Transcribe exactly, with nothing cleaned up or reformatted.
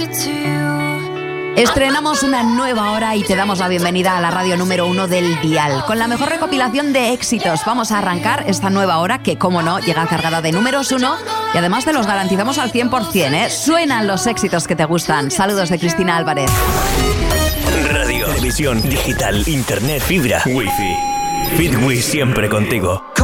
Estrenamos una nueva hora y te damos la bienvenida a la radio número uno del dial, con la mejor recopilación de éxitos. Vamos a arrancar esta nueva hora que, como no, llega cargada de números uno y además te los garantizamos al cien por ciento, ¿eh? Suenan los éxitos que te gustan. Saludos de Cristina Álvarez. Radio, televisión, digital, internet, fibra, wifi. Fitwi siempre contigo.